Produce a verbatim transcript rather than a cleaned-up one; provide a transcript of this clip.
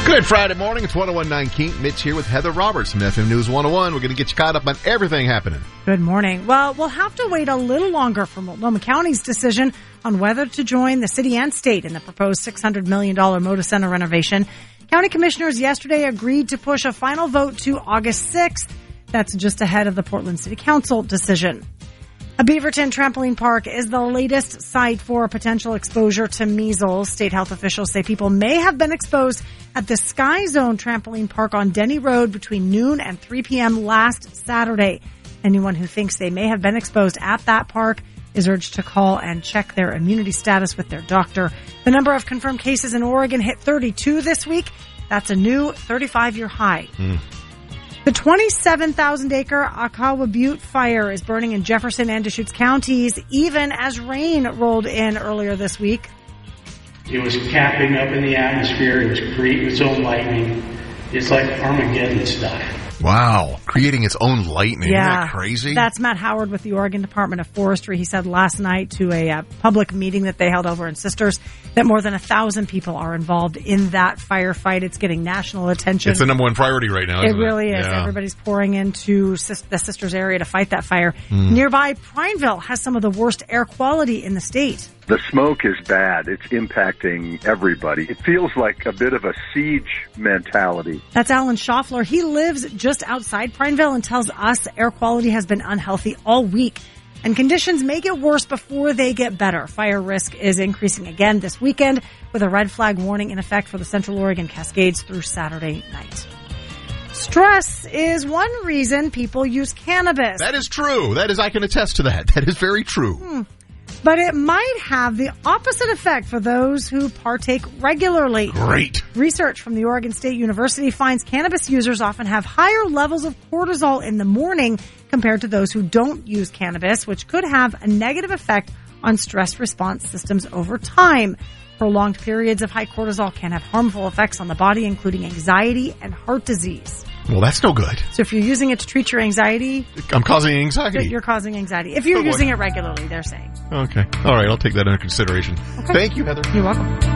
Good Friday morning. It's one oh one point nine Keene. Mitch here with Heather Roberts from F M News one oh one. We're going to get you caught up on everything happening. Good morning. Well, we'll have to wait a little longer for Multnomah County's decision on whether to join the city and state in the proposed six hundred million dollars Moda Center renovation. County commissioners yesterday agreed to push a final vote to August sixth. That's just ahead of the Portland City Council decision. A Beaverton trampoline park is the latest site for potential exposure to measles. State health officials say people may have been exposed at the Sky Zone trampoline park on Denny Road between noon and three p.m. last Saturday. Anyone who thinks they may have been exposed at that park is urged to call and check their immunity status with their doctor. The number of confirmed cases in Oregon hit thirty-two this week. That's a new thirty-five-year high. Mm. The twenty-seven thousand acre Akawa Butte fire is burning in Jefferson and Deschutes counties, even as rain rolled in earlier this week. It was capping up in the atmosphere. It was creating its own lightning. It's like Armageddon style. Wow. Creating its own lightning. Yeah. Isn't that crazy? That's Matt Howard with the Oregon Department of Forestry. He said last night to a uh, public meeting that they held over in Sisters that more than a thousand people are involved in that firefight. It's getting national attention. It's the number one priority right now, isn't it? really it? is. Yeah. Everybody's pouring into sis- the Sisters area to fight that fire. Mm. Nearby, Prineville has some of the worst air quality in the state. The smoke is bad. It's impacting everybody. It feels like a bit of a siege mentality. That's Alan Schaffler. He lives just outside Prineville and tells us air quality has been unhealthy all week. And conditions may get worse before they get better. Fire risk is increasing again this weekend with a red flag warning in effect for the Central Oregon Cascades through Saturday night. Stress is one reason people use cannabis. That is true. That is, I can attest to that. That is very true. Hmm. But it might have the opposite effect for those who partake regularly. Great. Research from the Oregon State University finds cannabis users often have higher levels of cortisol in the morning compared to those who don't use cannabis, which could have a negative effect on stress response systems over time. Prolonged periods of high cortisol can have harmful effects on the body, including anxiety and heart disease. Well, that's no good. So if you're using it to treat your anxiety... I'm causing anxiety. You're causing anxiety. If you're using it regularly, they're saying. Okay. All right. I'll take that under consideration. Okay. Thank you, Heather. You're welcome.